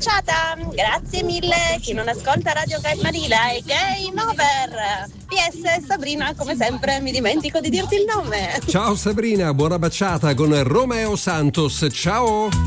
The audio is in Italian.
baciata, grazie mille. Chi non ascolta Radio Game Manila è game over. PS Sabrina, come sempre mi dimentico di dirti il nome. Ciao Sabrina, buona baciata con Romeo Santos, ciao.